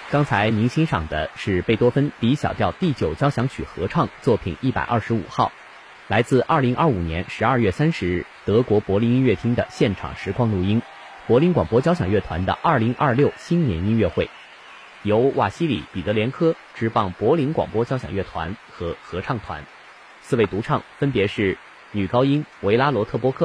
刚才您欣赏的是贝多芬 D 小调第9交响曲合唱作品125号，来自2025年12月30日德国柏林音乐厅的现场实况录音，柏林广播交响乐团的2026新年音乐会，由瓦西里·彼得连科执棒柏林广播交响乐团和合唱团，4位独唱分别是女高音维拉罗特波克